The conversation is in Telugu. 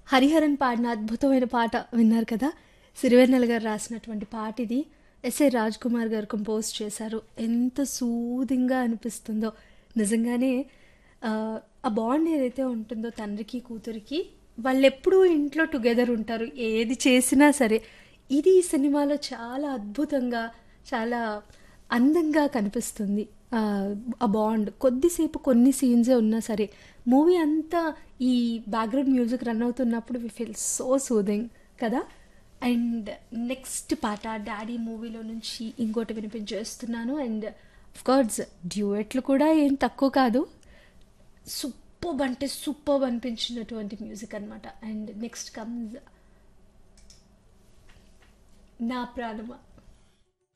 హరిహరన్ పాడిన అద్భుతమైన పాట విన్నారు కదా! సిరివెన్నెల గారు రాసినటువంటి పాట ఇది. ఎస్ఏ రాజ్ కుమార్ గారు కంపోజ్ చేశారు. ఎంత సూదింగ్‌గా అనిపిస్తుందో. నిజంగానే ఆ బాండ్ ఏదైతే ఉంటుందో తండ్రికి, కూతురికి వాళ్ళెప్పుడూ ఇంట్లో టుగెదర్ ఉంటారు. ఏది చేసినా సరే. ఇది ఈ సినిమాలో చాలా అద్భుతంగా, చాలా అందంగా కనిపిస్తుంది. ఆ బాండ్ కొద్దిసేపు కొన్ని సీన్సే ఉన్నా సరే, మూవీ అంతా ఈ బ్యాక్‌గ్రౌండ్ మ్యూజిక్ రన్ అవుతున్నప్పుడు వి ఫీల్ సో సూదింగ్ కదా! అండ్ నెక్స్ట్ పాట 'డాడీ' మూవీలో నుంచి ఇంకోటి వినిపించేస్తున్నాను. అండ్ ఆఫ్‌కోర్స్ డ్యూయెట్లు కూడా ఏం తక్కువ కాదు. సూపర్బ్ అంటే సూపర్బ్ అనిపించినటువంటి మ్యూజిక్ అనమాట. అండ్ నెక్స్ట్ కమ్స్ 'నా ప్రాణమా'.